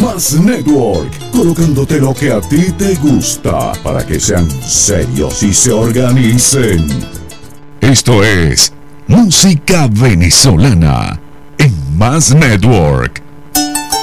Más Network, colocándote lo que a ti te gusta para que sean serios y se organicen. Esto es Música Venezolana en Más Network.